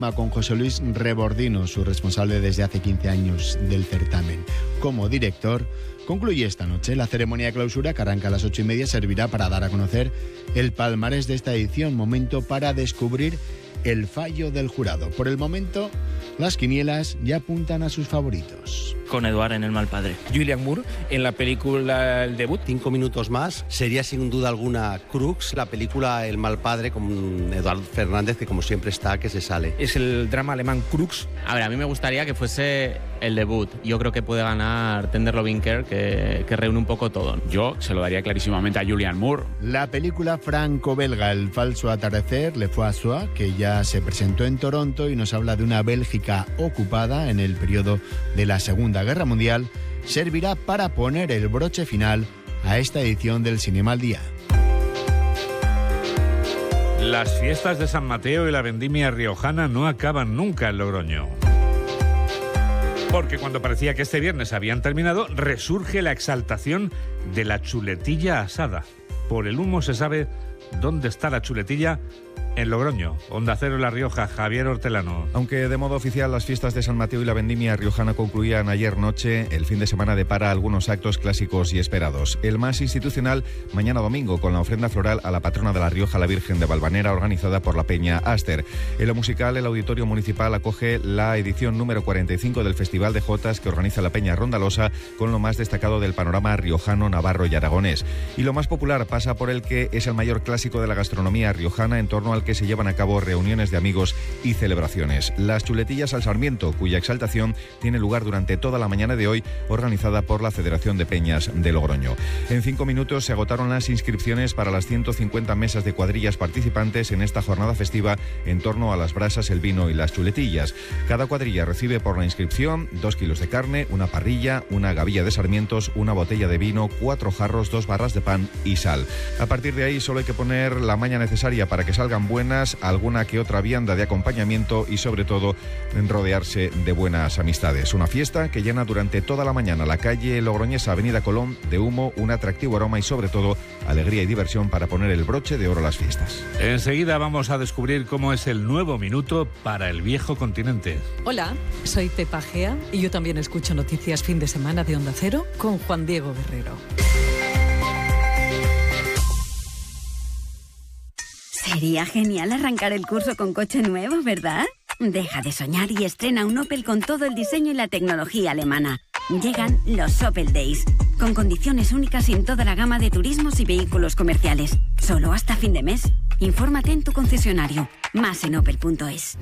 con José Luis Rebordino, su responsable desde hace 15 años del certamen. Como director, concluye esta noche. La ceremonia de clausura, que arranca a las 8:30, servirá para dar a conocer el palmarés de esta edición, momento para descubrir el fallo del jurado. Por el momento, las quinielas ya apuntan a sus favoritos. Con Eduard en El mal padre. Julianne Moore en la película El debut. 5 minutos más. Sería sin duda alguna Crux, la película El mal padre con Eduard Fernández, que como siempre está, que se sale. Es el drama alemán Crux. A ver, a mí me gustaría que fuese El debut. Yo creo que puede ganar Tender Loving Care, que reúne un poco todo. Yo se lo daría clarísimamente a Julianne Moore. La película franco-belga El falso atardecer, Le Faux Soir, que ya se presentó en Toronto y nos habla de una Bélgica ocupada en el periodo de la Segunda Guerra Mundial, servirá para poner el broche final a esta edición del Cinema al Día. Las fiestas de San Mateo y la vendimia riojana no acaban nunca en Logroño. Porque cuando parecía que este viernes habían terminado, resurge la exaltación de la chuletilla asada. Por el humo se sabe dónde está la chuletilla. En Logroño, Onda Cero La Rioja, Javier Hortelano. Aunque de modo oficial las fiestas de San Mateo y la vendimia riojana concluían ayer noche, el fin de semana depara algunos actos clásicos y esperados. El más institucional, mañana domingo, con la ofrenda floral a la patrona de La Rioja, la Virgen de Valvanera, organizada por la Peña Aster. En lo musical, el Auditorio Municipal acoge la edición número 45 del Festival de Jotas que organiza la Peña Rondalosa, con lo más destacado del panorama riojano, navarro y aragonés. Y lo más popular pasa por el que es el mayor clásico de la gastronomía riojana, en torno al que se llevan a cabo reuniones de amigos y celebraciones. Las chuletillas al Sarmiento, cuya exaltación tiene lugar durante toda la mañana de hoy, organizada por la Federación de Peñas de Logroño. En 5 minutos se agotaron las inscripciones para las 150 mesas de cuadrillas participantes en esta jornada festiva en torno a las brasas, el vino y las chuletillas. Cada cuadrilla recibe por la inscripción 2 kilos de carne, una parrilla, una gavilla de sarmientos, una botella de vino, 4 jarros, 2 barras de pan y sal. A partir de ahí solo hay que poner la maña necesaria para que salgan buenas, alguna que otra vianda de acompañamiento y sobre todo rodearse de buenas amistades. Una fiesta que llena durante toda la mañana la calle logroñesa Avenida Colón de humo, un atractivo aroma y sobre todo alegría y diversión para poner el broche de oro a las fiestas. Enseguida vamos a descubrir cómo es el nuevo minuto para el viejo continente. Hola, soy Pepa Gea y yo también escucho Noticias Fin de Semana de Onda Cero con Juan Diego Guerrero. Sería genial arrancar el curso con coche nuevo, ¿verdad? Deja de soñar y estrena un Opel con todo el diseño y la tecnología alemana. Llegan los Opel Days, con condiciones únicas en toda la gama de turismos y vehículos comerciales. Solo hasta fin de mes. Infórmate en tu concesionario. Más en opel.es.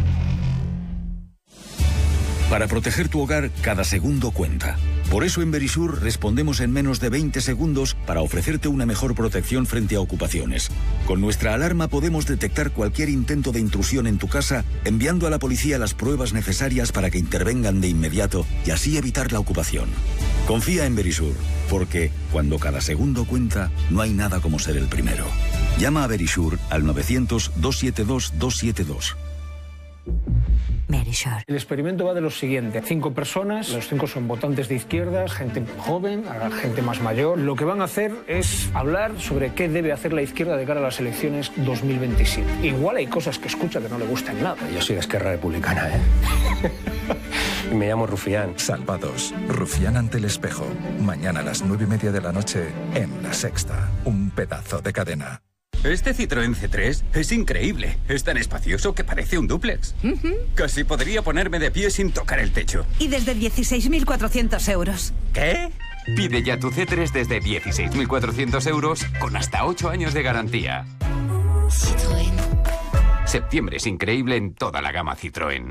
Para proteger tu hogar, cada segundo cuenta. Por eso en Verisur respondemos en menos de 20 segundos para ofrecerte una mejor protección frente a ocupaciones. Con nuestra alarma podemos detectar cualquier intento de intrusión en tu casa, enviando a la policía las pruebas necesarias para que intervengan de inmediato y así evitar la ocupación. Confía en Verisur, porque cuando cada segundo cuenta, no hay nada como ser el primero. Llama a Verisur al 900-272-272. El experimento va de lo siguiente: 5 personas, los 5 son votantes de izquierdas, gente joven, gente más mayor. Lo que van a hacer es hablar sobre qué debe hacer la izquierda de cara a las elecciones 2027. Igual hay cosas que escucha que no le gustan nada. Yo soy de Esquerra Republicana, Me llamo Rufián. Salvados. Rufián ante el espejo. Mañana a las 9:30 de la noche en La Sexta. Un pedazo de cadena. Este Citroën C3 es increíble. Es tan espacioso que parece un dúplex. Casi podría ponerme de pie sin tocar el techo. Y desde 16.400 euros. ¿Qué? Pide ya tu C3 desde 16.400 euros con hasta 8 años de garantía. Citroën. Septiembre es increíble en toda la gama Citroën.